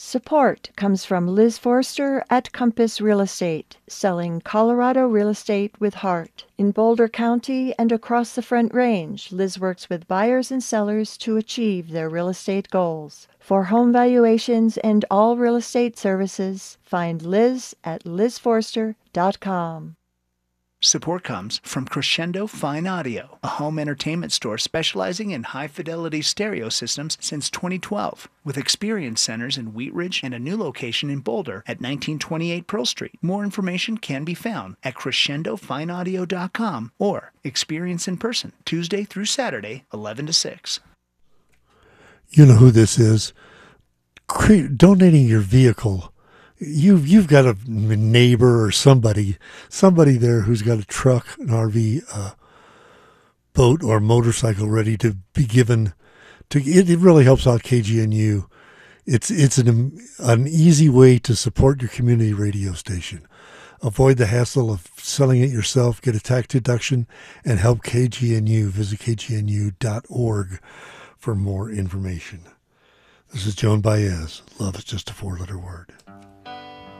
Support comes from Liz Forster at Compass Real Estate, selling Colorado real estate with heart. In Boulder County and across the Front Range, Liz works with buyers and sellers to achieve their real estate goals. For home valuations and all real estate services, find Liz at lizforster.com. Support comes from Crescendo Fine Audio, a home entertainment store specializing in high-fidelity stereo systems since 2012, with experience centers in Wheat Ridge and a new location in Boulder at 1928 Pearl Street. More information can be found at crescendofineaudio.com or experience in person Tuesday through Saturday, 11 to 6. You know who this is. Donating your vehicle. You've got a neighbor or somebody there who's got a truck, an RV, boat, or motorcycle ready to be given to. It really helps out KGNU. It's an easy way to support your community radio station. Avoid the hassle of selling it yourself. Get a tax deduction and help KGNU. Visit kgnu.org for more information. This is Joan Baez. Love is just a 4-letter word.